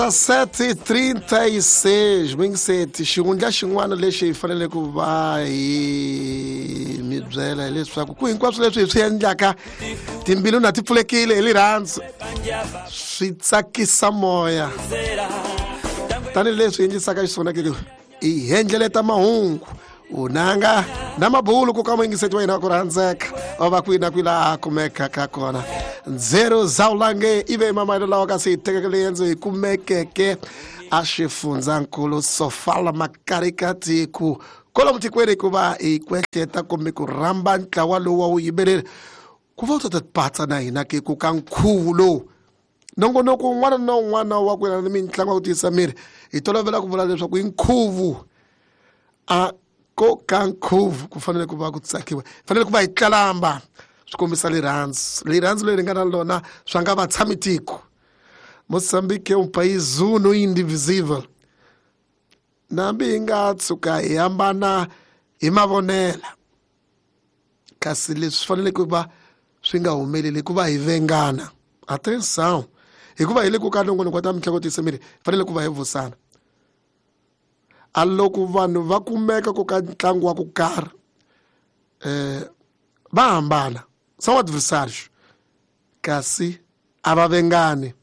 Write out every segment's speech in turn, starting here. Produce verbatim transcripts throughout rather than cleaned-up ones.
sete e trinta e seis, bem sete, xin'wana xin'wana lexi hi fanele ku va hi mi byela hileswaku ku hinkwaswo leswi hi swi endlaka timbilu na ti pfulekile hi rirhandzu swi tsakisa moya tanihileswi hi endlisaka xiswona ke hi hendleleta mahungu unanga na mabulu ku ka muingiseti wa hina ku rhandzeka o va kwini na kwila kumekaka kona zero zawulange ive mamayelo lawa kasi hi tekekele yendzo hi kumekeke a xifundzankulu Sofala Makarikatiko kolomu tikweni ku va hi kwehleta kumbe ku rhamba ntlawa lowu wa vuyimbeleri ku va u ta patsa na hina ke ku ka nkhuvo lowu nongonoko un'wana na un'wana wa ku yelana ni mitlangu ya ku tiyisa miri hi tolovela ku vula leswaku i nkhuvo a ko ka nkhuvo ku fanele ku va ku tsakiwa fanele ku va hi tlalamba swi kombisa rirhandzu rirhandzu leri nga na lona swa nga va tshami tiko Moçambique é um país uno e indivisível nambi hi nga tshuka hi hambana hi mavonela kasi leswi fanele ku va swi nga humeleli ku va hi vengana atenção hikuva hi le ku ka nongonoko wa ta mitlangu yo tiyisa miri fanele ku va hi vusana a loko vanhu va kumeka ku ka ntlangu wa ku karhi eh va hambana são adversários kasi a va vengani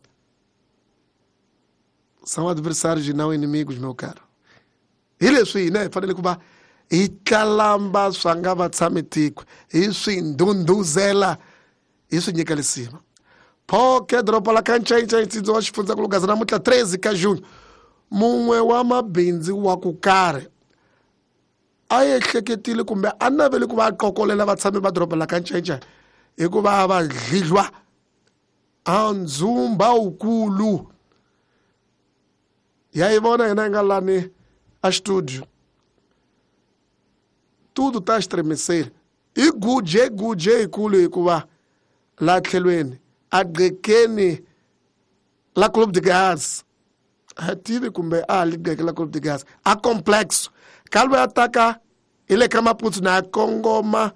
são adversários e não inimigos meu caro hi leswi hina hi fanele ku va hi tlalamba swa nga va tshami tiko hi swi ndhundhuzela hi swi nyika lisima phoke dropa la kanchaincha ntsindzo wa xifundzankulu Gaza namuntlha treze ka June mun'we wa mabindzu wa ku karhi a ehleketile kumbe a navele ku va a qokolela vatshami va dropa la kanchaincha hikuva va dlidlwa a ndzumba wukulu ya yi vona hina hi nga lani a studio tudo tá estremecendo i guje guje ikulu hikuva la tlhelweni a gqekeni la Club de Gaz a tivi kumbe a ligqeke la Club de Gaz a complexo kalwe ataka ile ka maputsu na kongoma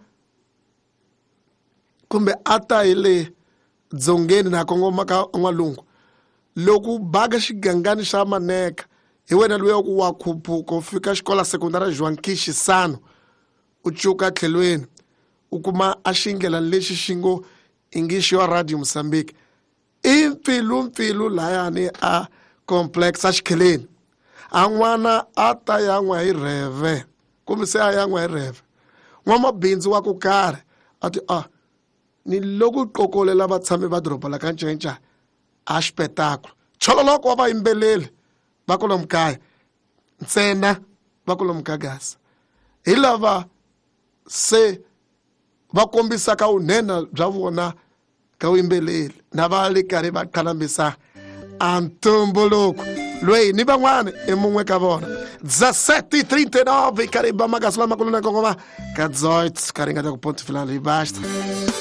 kumbe ata ile dzongeni na kongoma ka n'walungu loku baga xigangani xa Maneka hi wena loyi ku wa khuphuka u fika xikola sekondari Joan Kishisano u cuka tlhelweni u kuma a xingela lexi xi ngo English wa Radio Moçambique i mpfilu mpfilu layani a complex a xikheleni a n'wana a ta yan'wa hi rheve kumbe se a yan'wa hi rheve n'wamabindzu wa ku karhi a ti a ni loko qokolela vatshami va dropa la kanchaincha a xipetakulo chololoko wa vayimbeleri va kolomu kaya ntsena va kolomu ka Gaza hi lava se va kombisaka unhena bya vona ka vuyimbeleri na va le karhi va qhalambisa a ntumbuluko loyi ni van'wana i mun'we ka vona dezessete e trinta e nove Cariba Magasolama Coluna Kongoma ka dezoito ka ringana ku ponto final e basta